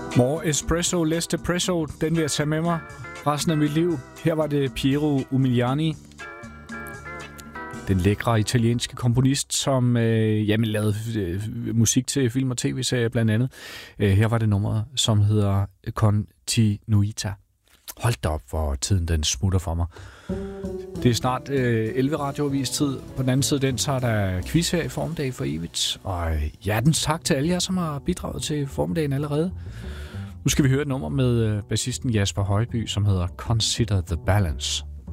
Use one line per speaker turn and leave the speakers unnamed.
More espresso, less depresso. Den vil jeg tage med mig resten af mit liv. Her var det Piero Umiliani, den lækre italienske komponist, som lavede musik til film og tv-serier blandt andet. Her var det nummeret, som hedder Continuita. Hold da op, hvor tiden den smutter for mig. Det er snart 11 radioavis-tid. På den anden side den, så er der quiz her i formiddag for evigt. Og hjertens tak til alle jer, som har bidraget til formiddagen allerede. Nu skal vi høre et nummer med bassisten Jasper Højby, som hedder Consider the Balance.